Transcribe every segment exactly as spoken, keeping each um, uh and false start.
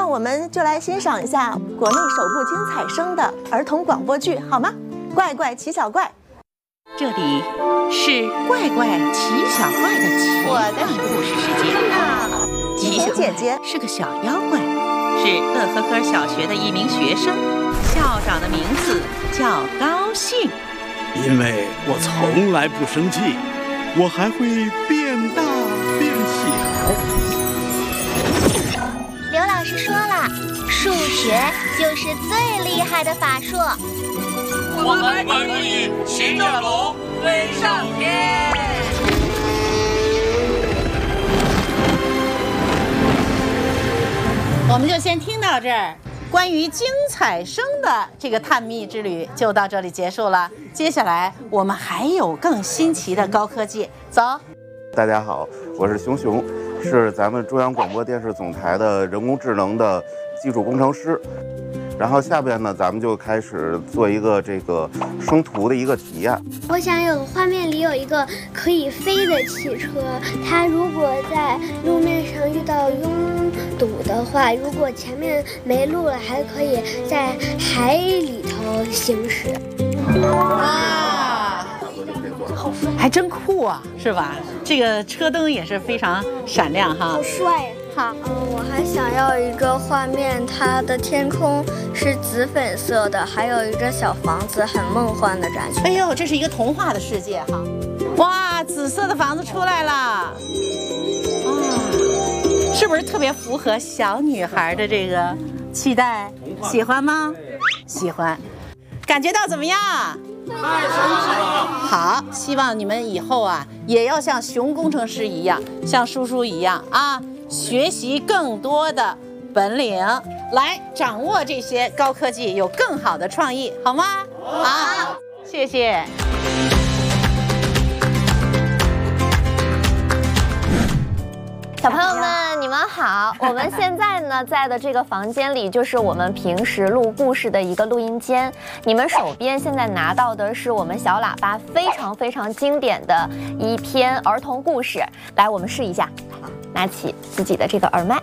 我们就来欣赏一下国内首部精彩声的儿童广播剧，好吗？怪怪奇小怪。 这里是怪怪奇小怪的奇幻故事世界。 奇小姐姐是个小妖怪，是乐呵呵小学的一名学生，校长的名字叫高兴。 因为我从来不生气，我还会变大变小。 刘老师说了，数学就是最厉害的法术。 我们可以骑着龙飞上天。 我们就先听到这儿，关于精彩声的这个探秘之旅就到这里结束了。接下来我们还有更新奇的高科技，走。 大家好，我是熊熊，是咱们中央广播电视总台的人工智能的技术工程师。然后下边呢，咱们就开始做一个这个生图的一个体验。 我想有画面里有一个可以飞的汽车，它如果在路面上遇到拥堵的话，如果前面没路了，还可以在海里头行驶。 哇，还真酷啊，是吧？这个车灯也是非常闪亮哈， 好帅。 好， 嗯，我还想要一个画面，它的天空是紫粉色的，还有一个小房子，很梦幻的感觉。 哎呦，这是一个童话的世界哈！哇，紫色的房子出来了，啊，是不是特别符合小女孩的这个期待？喜欢吗？喜欢。感觉到怎么样？ 太神奇了！ 好，希望你们以后啊，也要像熊工程师一样，像叔叔一样啊。学习更多的本领，来掌握这些高科技，有更好的创意，好吗？好，谢谢。 小朋友们，你们好！我们现在呢，在的这个房间里，就是我们平时录故事的一个录音间。你们手边现在拿到的是我们小喇叭非常非常经典的一篇儿童故事。来，我们试一下。拿起自己的这个耳麦，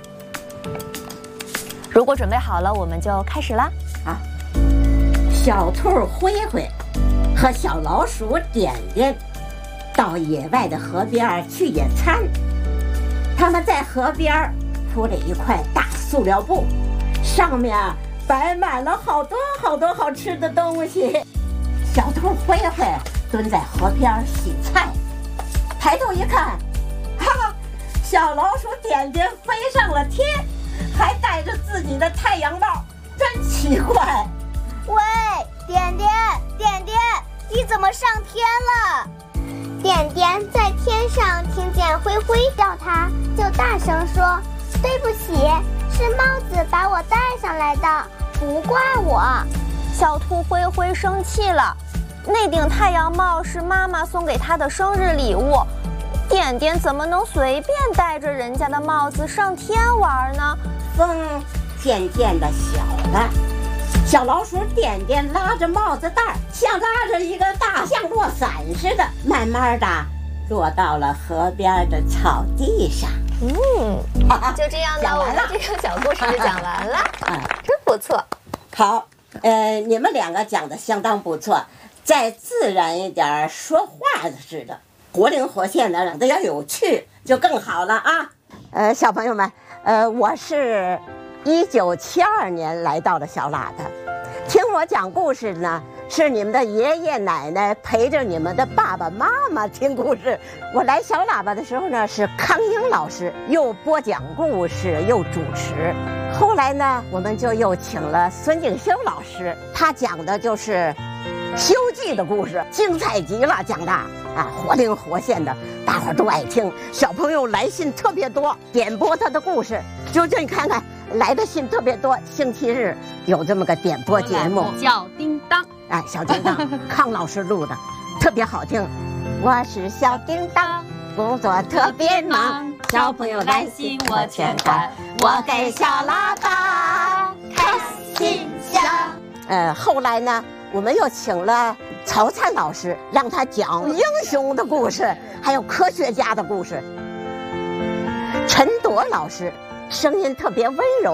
如果准备好了，我们就开始啦。 啊，小兔灰灰和小老鼠点点到野外的河边去野餐。他们在河边铺了一块大塑料布，上面摆满了好多好多好吃的东西。小兔灰灰蹲在河边洗菜，抬头一看，哈！小老鼠点点飞上了天，还戴着自己的太阳帽，真奇怪。 喂，点点，点点，你怎么上天了？点点在天上听见灰灰叫他，就大声说：“对不起，是帽子把我带上来的，不怪我。” 小兔灰灰生气了，那顶太阳帽是妈妈送给他的生日礼物。点点怎么能随便戴着人家的帽子上天玩呢？ 风渐渐的小了，小老鼠点点拉着帽子带，像拉着一个大象落伞似的，慢慢的落到了河边的草地上。 嗯，就这样呢，我们这个小故事就讲完了，真不错。 好，呃，你们两个讲的相当不错，再自然一点，说话似的。活灵活现的，让它要有趣就更好了啊！呃，小朋友们，呃，我是一九七二年来到的小喇叭，听我讲故事呢，是你们的爷爷奶奶陪着你们的爸爸妈妈听故事。我来小喇叭的时候呢，是康英老师，又播讲故事又主持。后来呢，我们就又请了孙敬修老师，他讲的就是《西游记》的故事，精彩极了，讲的啊，活灵活现的，大伙儿都爱听。小朋友来信特别多，点播他的故事，就这你看看，来的信特别多。星期日有这么个点播节目， 小叮当， 哎，小叮当，康老师录的，特别好听。我是小叮当，工作特别忙，小朋友来信我全看，我给小喇叭开心响。呃，后来呢，我们又请了曹灿老师，让他讲英雄的故事，还有科学家的故事。陈铎老师声音特别温柔。